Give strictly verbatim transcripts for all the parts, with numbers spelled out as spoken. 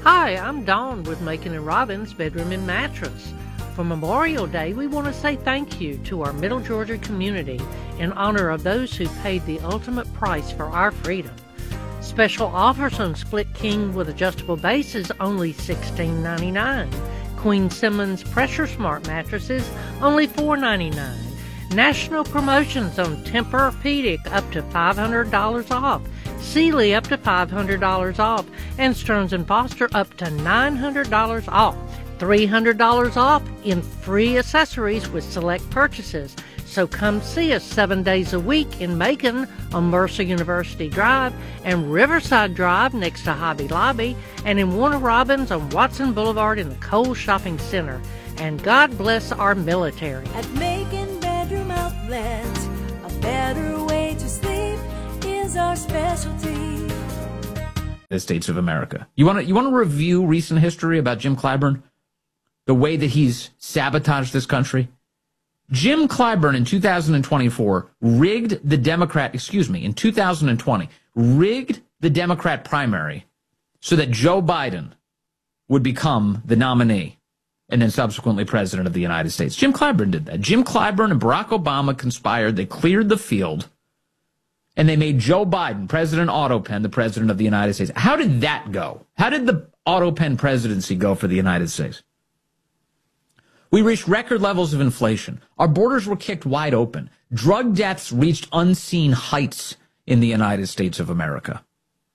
Hi, I'm Dawn with Macon and Robbins Bedroom and Mattress. For Memorial Day, we want to say thank you to our Middle Georgia community in honor of those who paid the ultimate price for our freedom. Special offers on Split King with adjustable bases only sixteen ninety-nine. Queen Simmons Pressure Smart mattresses only four ninety-nine. National promotions on Tempur-Pedic up to five hundred dollars off. Sealy up to five hundred dollars off, and Stearns and Foster up to nine hundred dollars off. three hundred dollars off in free accessories with select purchases. So come see us seven days a week in Macon on Mercer University Drive and Riverside Drive next to Hobby Lobby, and in Warner Robins on Watson Boulevard in the Kohl's Shopping Center. And God bless our military. At Macon Bedroom Outlet, a better way to sleep is our specialty. The States of America. You want to you want to review recent history about Jim Clyburn? The way that he's sabotaged this country? Jim Clyburn in two thousand twenty-four rigged the Democrat, excuse me, in two thousand twenty, rigged the Democrat primary so that Joe Biden would become the nominee and then subsequently president of the United States. Jim Clyburn did that. Jim Clyburn and Barack Obama conspired. They cleared the field. And they made Joe Biden, President Autopen, the president of the United States. How did that go? How did the Autopen presidency go for the United States? We reached record levels of inflation. Our borders were kicked wide open. Drug deaths reached unseen heights in the United States of America.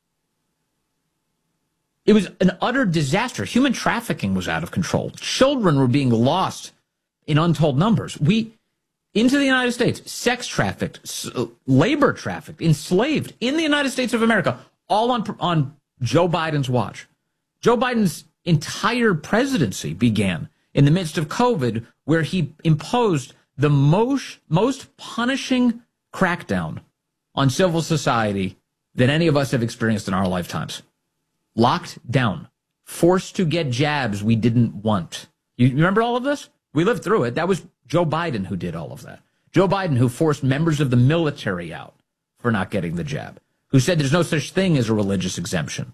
It was an utter disaster. Human trafficking was out of control. Children were being lost in untold numbers. We... Into the United States, sex trafficked, labor trafficked, enslaved in the United States of America, all on on Joe Biden's watch. Joe Biden's entire presidency began in the midst of COVID, where he imposed the most, most punishing crackdown on civil society that any of us have experienced in our lifetimes. Locked down, forced to get jabs we didn't want. You remember all of this? We lived through it. That was Joe Biden who did all of that. Joe Biden who forced members of the military out for not getting the jab, who said there's no such thing as a religious exemption.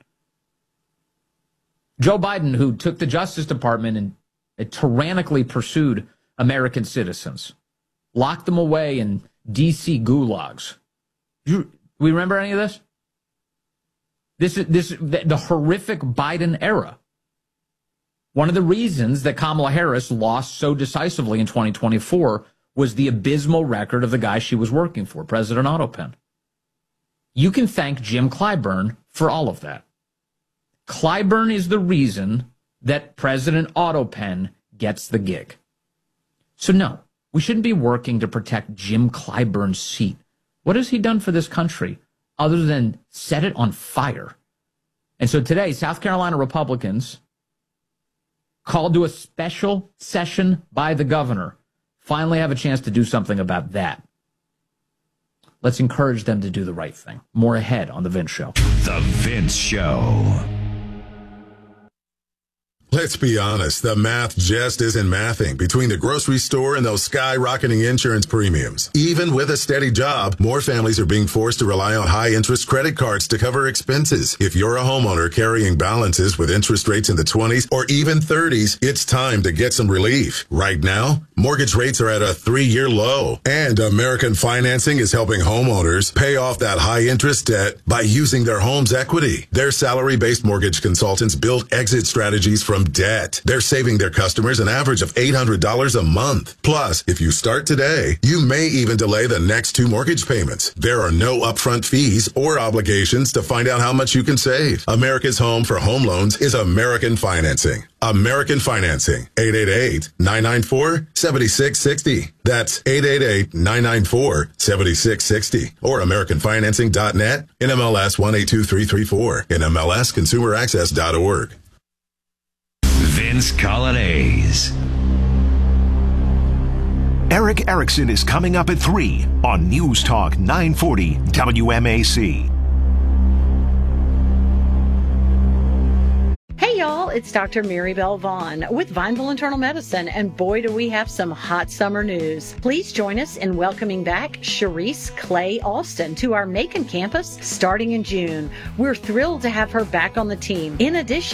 Joe Biden who took the Justice Department and it tyrannically pursued American citizens, locked them away in D C gulags. Do we remember any of this? This is this the, the horrific Biden era. One of the reasons that Kamala Harris lost so decisively in twenty twenty-four was the abysmal record of the guy she was working for, President Autopen. You can thank Jim Clyburn for all of that. Clyburn is the reason that President Autopen gets the gig. So no, we shouldn't be working to protect Jim Clyburn's seat. What has he done for this country other than set it on fire? And so today, South Carolina Republicans called to a special session by the governor, finally have a chance to do something about that. Let's encourage them to do the right thing. More ahead on The Vince Show. The Vince Show. Let's be honest, the math just isn't mathing between the grocery store and those skyrocketing insurance premiums. Even with a steady job, more families are being forced to rely on high-interest credit cards to cover expenses. If you're a homeowner carrying balances with interest rates in the twenties or even thirties, it's time to get some relief. Right now, mortgage rates are at a three-year low, and American Financing is helping homeowners pay off that high-interest debt by using their home's equity. Their salary-based mortgage consultants build exit strategies from debt. They're saving their customers an average of eight hundred dollars a month. Plus, if you start today, you may even delay the next two mortgage payments. There are no upfront fees or obligations to find out how much you can save. America's home for home loans is American Financing. American Financing. eight eight eight, nine nine four, seven six six zero. That's eight eight eight, nine nine four, seven six six zero. Or American Financing dot net, N M L S one eight two three three four, N M L S consumer access dot org. Vince Colonnese. Eric Erickson is coming up at three on News Talk nine forty W M A C. Hey y'all, it's Doctor Mary Bell Vaughn with Vineville Internal Medicine, and boy do we have some hot summer news. Please join us in welcoming back Sharice Clay Alston to our Macon campus starting in June. We're thrilled to have her back on the team. In addition,